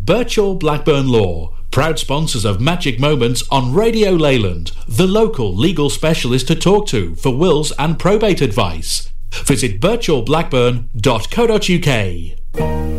Birchall Blackburn Law, proud sponsors of Magic Moments on Radio Leyland, the local legal specialist to talk to for wills and probate advice. Visit birchallblackburn.co.uk.